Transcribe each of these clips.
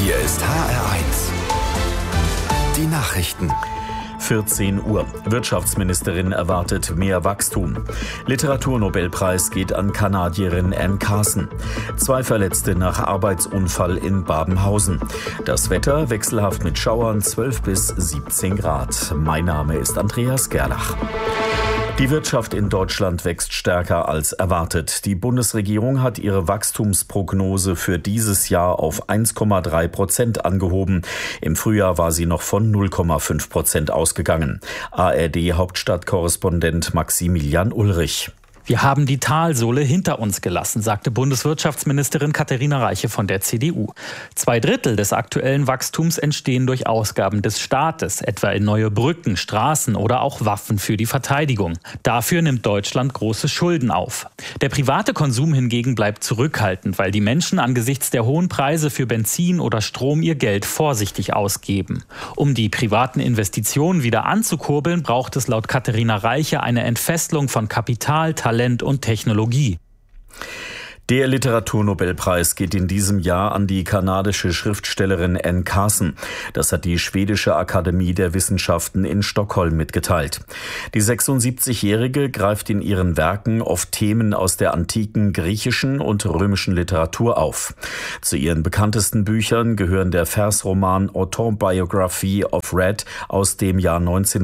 Hier ist HR1. Die Nachrichten. 14 Uhr. Wirtschaftsministerin erwartet mehr Wachstum. Literaturnobelpreis geht an Kanadierin Anne Carson. 2 Verletzte nach Arbeitsunfall in Babenhausen. Das Wetter wechselhaft mit Schauern 12 bis 17 Grad. Mein Name ist Andreas Gerlach. Die Wirtschaft in Deutschland wächst stärker als erwartet. Die Bundesregierung hat ihre Wachstumsprognose für dieses Jahr auf 1,3% angehoben. Im Frühjahr war sie noch von 0,5% ausgegangen. ARD-Hauptstadtkorrespondent Maximilian Ulrich. Wir haben die Talsohle hinter uns gelassen, sagte Bundeswirtschaftsministerin Katharina Reiche von der CDU. 2/3 des aktuellen Wachstums entstehen durch Ausgaben des Staates, etwa in neue Brücken, Straßen oder auch Waffen für die Verteidigung. Dafür nimmt Deutschland große Schulden auf. Der private Konsum hingegen bleibt zurückhaltend, weil die Menschen angesichts der hohen Preise für Benzin oder Strom ihr Geld vorsichtig ausgeben. Um die privaten Investitionen wieder anzukurbeln, braucht es laut Katharina Reiche eine Entfesselung von Kapital, Talent und Technologie. Der Literaturnobelpreis geht in diesem Jahr an die kanadische Schriftstellerin Anne Carson. Das hat die schwedische Akademie der Wissenschaften in Stockholm mitgeteilt. Die 76-Jährige greift in ihren Werken oft Themen aus der antiken griechischen und römischen Literatur auf. Zu ihren bekanntesten Büchern gehören der Versroman Autobiography of Red aus dem Jahr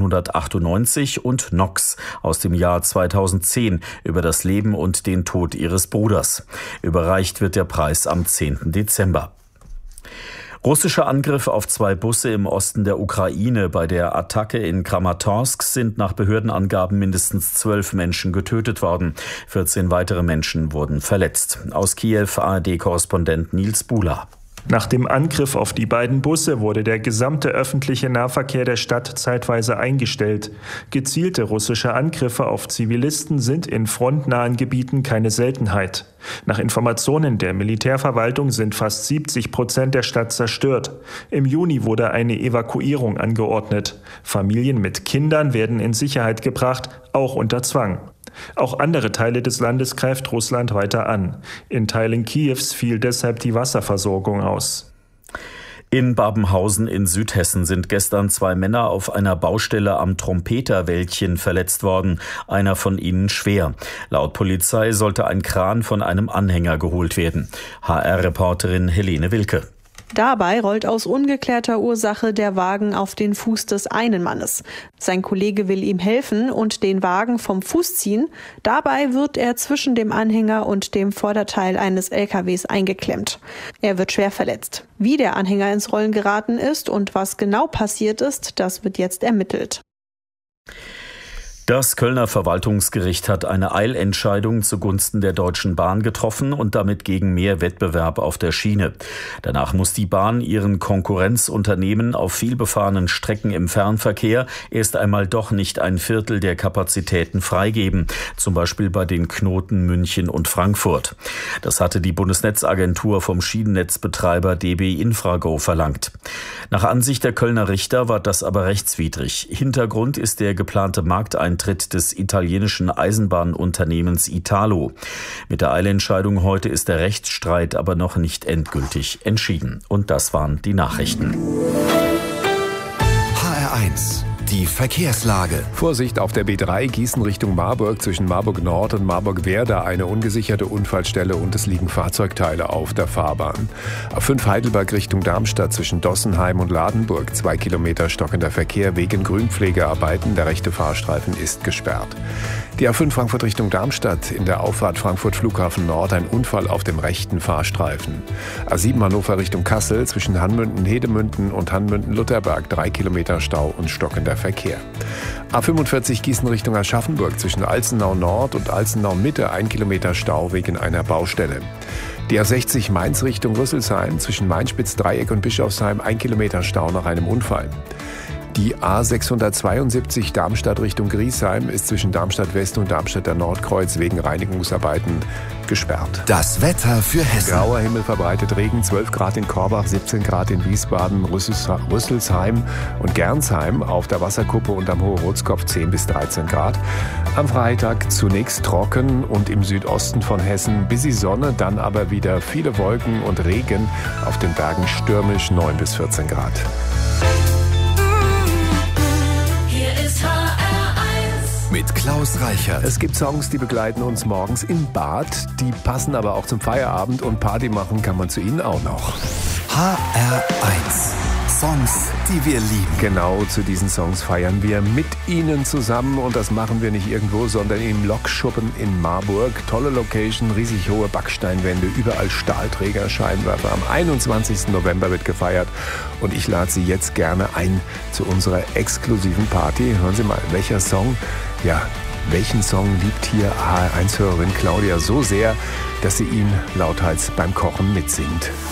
1998 und Nox aus dem Jahr 2010 über das Leben und den Tod ihres Bruders. Überreicht wird der Preis am 10. Dezember. Russische Angriffe auf 2 Busse im Osten der Ukraine. Bei der Attacke in Kramatorsk sind nach Behördenangaben mindestens 12 Menschen getötet worden. 14 weitere Menschen wurden verletzt. Aus Kiew ARD-Korrespondent Nils Bula. Nach dem Angriff auf die beiden Busse wurde der gesamte öffentliche Nahverkehr der Stadt zeitweise eingestellt. Gezielte russische Angriffe auf Zivilisten sind in frontnahen Gebieten keine Seltenheit. Nach Informationen der Militärverwaltung sind fast 70% der Stadt zerstört. Im Juni wurde eine Evakuierung angeordnet. Familien mit Kindern werden in Sicherheit gebracht, auch unter Zwang. Auch andere Teile des Landes greift Russland weiter an. In Teilen Kiews fiel deshalb die Wasserversorgung aus. In Babenhausen in Südhessen sind gestern 2 Männer auf einer Baustelle am Trompeterwäldchen verletzt worden. Einer von ihnen schwer. Laut Polizei sollte ein Kran von einem Anhänger geholt werden. HR-Reporterin Helene Wilke. Dabei rollt aus ungeklärter Ursache der Wagen auf den Fuß des einen Mannes. Sein Kollege will ihm helfen und den Wagen vom Fuß ziehen. Dabei wird er zwischen dem Anhänger und dem Vorderteil eines LKWs eingeklemmt. Er wird schwer verletzt. Wie der Anhänger ins Rollen geraten ist und was genau passiert ist, das wird jetzt ermittelt. Das Kölner Verwaltungsgericht hat eine Eilentscheidung zugunsten der Deutschen Bahn getroffen und damit gegen mehr Wettbewerb auf der Schiene. Danach muss die Bahn ihren Konkurrenzunternehmen auf vielbefahrenen Strecken im Fernverkehr erst einmal doch nicht 1/4 der Kapazitäten freigeben, zum Beispiel bei den Knoten München und Frankfurt. Das hatte die Bundesnetzagentur vom Schienennetzbetreiber DB Infrago verlangt. Nach Ansicht der Kölner Richter war das aber rechtswidrig. Hintergrund ist der geplante Markteintritt des italienischen Eisenbahnunternehmens Italo. Mit der Eilentscheidung heute ist der Rechtsstreit aber noch nicht endgültig entschieden. Und das waren die Nachrichten. HR1. Die Verkehrslage. Vorsicht auf der B3 Gießen Richtung Marburg zwischen Marburg Nord und Marburg-Werder eine ungesicherte Unfallstelle und es liegen Fahrzeugteile auf der Fahrbahn. A5 Heidelberg Richtung Darmstadt zwischen Dossenheim und Ladenburg 2 Kilometer stockender Verkehr wegen Grünpflegearbeiten. Der rechte Fahrstreifen ist gesperrt. Die A5 Frankfurt Richtung Darmstadt in der Auffahrt Frankfurt Flughafen Nord ein Unfall auf dem rechten Fahrstreifen. A7 Hannover Richtung Kassel zwischen Hanmünden-Hedemünden und Hanmünden-Lutherberg 3 Kilometer Stau und stockender Verkehr. A45 Gießen Richtung Aschaffenburg zwischen Alzenau Nord und Alzenau Mitte 1 Kilometer Stau wegen einer Baustelle. Die A60 Mainz Richtung Rüsselsheim zwischen Mainspitz-Dreieck und Bischofsheim 1 Kilometer Stau nach einem Unfall. Die A672 Darmstadt Richtung Griesheim ist zwischen Darmstadt West und Darmstädter Nordkreuz wegen Reinigungsarbeiten gesperrt. Das Wetter für Hessen. Grauer Himmel, verbreitet Regen, 12 Grad in Korbach, 17 Grad in Wiesbaden, Rüsselsheim und Gernsheim, auf der Wasserkuppe und am Hohe-Rotskopf 10 bis 13 Grad. Am Freitag zunächst trocken und im Südosten von Hessen busy Sonne, dann aber wieder viele Wolken und Regen, auf den Bergen stürmisch 9 bis 14 Grad. Mit Klaus Reichert. Es gibt Songs, die begleiten uns morgens im Bad, die passen aber auch zum Feierabend und Party machen kann man zu ihnen auch noch. HR1. Songs, die wir lieben. Genau zu diesen Songs feiern wir mit Ihnen zusammen und das machen wir nicht irgendwo, sondern im Lokschuppen in Marburg. Tolle Location, riesig hohe Backsteinwände, überall Stahlträger, Scheinwerfer. Am 21. November wird gefeiert und ich lade Sie jetzt gerne ein zu unserer exklusiven Party. Hören Sie mal, welcher Song, welchen Song liebt hier HR1-Hörerin Claudia so sehr, dass sie ihn lauthals beim Kochen mitsingt?